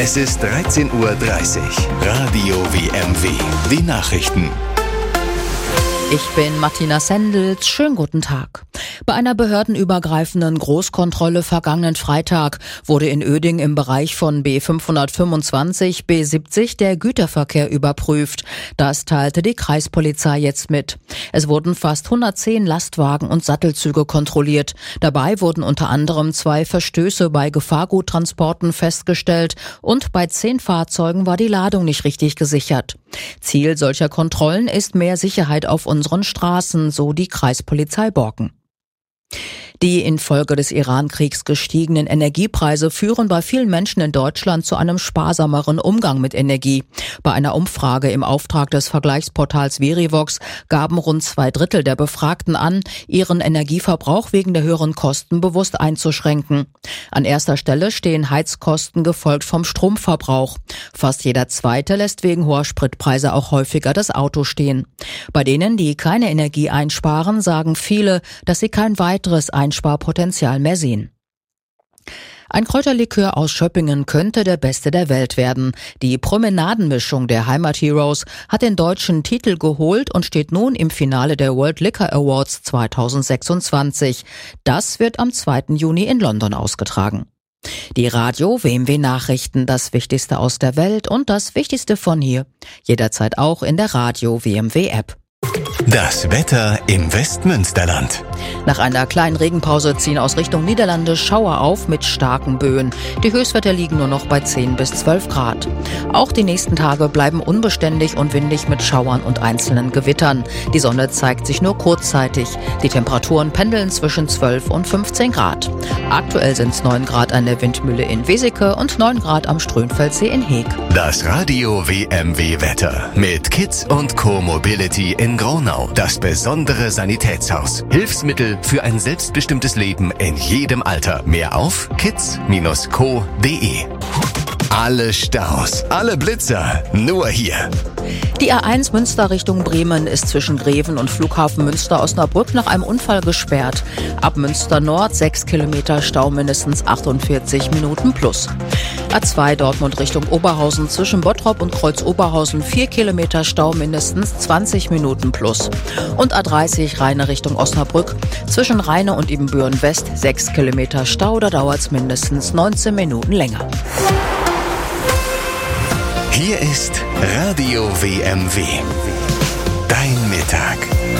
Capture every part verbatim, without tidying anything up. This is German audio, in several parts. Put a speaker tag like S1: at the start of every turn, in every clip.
S1: Es ist dreizehn Uhr dreißig. Radio W M W. Die Nachrichten.
S2: Ich bin Martina Sendels. Schönen guten Tag. Bei einer behördenübergreifenden Großkontrolle vergangenen Freitag wurde in Oeding im Bereich von B fünfhundertfünfundzwanzig B siebzig der Güterverkehr überprüft. Das teilte die Kreispolizei jetzt mit. Es wurden fast hundertzehn Lastwagen und Sattelzüge kontrolliert. Dabei wurden unter anderem zwei Verstöße bei Gefahrguttransporten festgestellt und bei zehn Fahrzeugen war die Ladung nicht richtig gesichert. Ziel solcher Kontrollen ist mehr Sicherheit auf unseren Straßen, so die Kreispolizei Borken. Die infolge des Iran-Kriegs gestiegenen Energiepreise führen bei vielen Menschen in Deutschland zu einem sparsameren Umgang mit Energie. Bei einer Umfrage im Auftrag des Vergleichsportals Verivox gaben rund zwei Drittel der Befragten an, ihren Energieverbrauch wegen der höheren Kosten bewusst einzuschränken. An erster Stelle stehen Heizkosten, gefolgt vom Stromverbrauch. Fast jeder Zweite lässt wegen hoher Spritpreise auch häufiger das Auto stehen. Bei denen, die keine Energie einsparen, sagen viele, dass sie kein weiteres Einsparpotenzial mehr sehen. Ein Kräuterlikör aus Schöppingen könnte der beste der Welt werden. Die Promenadenmischung der Heimat Heroes hat den deutschen Titel geholt und steht nun im Finale der World Liquor Awards zweitausendsechsundzwanzig. Das wird am zweiten Juni in London ausgetragen. Die Radio W M W Nachrichten, das Wichtigste aus der Welt und das Wichtigste von hier. Jederzeit auch in der Radio W M W App.
S1: Das Wetter im Westmünsterland.
S2: Nach einer kleinen Regenpause ziehen aus Richtung Niederlande Schauer auf mit starken Böen. Die Höchstwerte liegen nur noch bei zehn bis zwölf Grad. Auch die nächsten Tage bleiben unbeständig und windig mit Schauern und einzelnen Gewittern. Die Sonne zeigt sich nur kurzzeitig. Die Temperaturen pendeln zwischen zwölf und fünfzehn Grad. Aktuell sind es neun Grad an der Windmühle in Weseke und neun Grad am Strönfeldsee in Heeg.
S1: Das Radio W M W Wetter mit Kids und Co Mobility in Gronau. Das besondere Sanitätshaus. Hilfsmittel für ein selbstbestimmtes Leben in jedem Alter. Mehr auf kids Bindestrich co Punkt de. Alle Staus, alle Blitzer, nur hier.
S2: Die A eins Münster Richtung Bremen ist zwischen Greven und Flughafen Münster-Osnabrück nach einem Unfall gesperrt. Ab Münster Nord sechs Kilometer Stau, mindestens achtundvierzig Minuten plus. A zwei Dortmund Richtung Oberhausen zwischen Bottrop und Kreuz Oberhausen vier Kilometer Stau, mindestens zwanzig Minuten plus. Und A dreißig Rheine Richtung Osnabrück zwischen Rheine und Ibbenbüren West sechs Kilometer Stau, da dauert es mindestens neunzehn Minuten länger.
S1: Hier ist Radio W M W. Dein Mittag.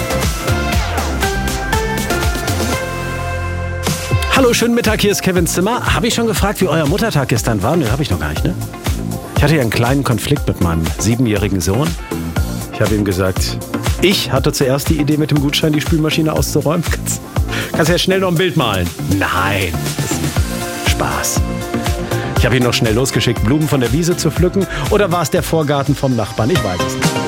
S3: Hallo, schönen Mittag, hier ist Kevin Zimmer. Habe ich schon gefragt, wie euer Muttertag gestern war? Nö, habe ich noch gar nicht, ne? Ich hatte ja einen kleinen Konflikt mit meinem siebenjährigen Sohn. Ich habe ihm gesagt, ich hatte zuerst die Idee, mit dem Gutschein die Spülmaschine auszuräumen. Kannst, kannst ja schnell noch ein Bild malen. Nein, das ist Spaß. Ich habe ihn noch schnell losgeschickt, Blumen von der Wiese zu pflücken. Oder war es der Vorgarten vom Nachbarn? Ich weiß es nicht.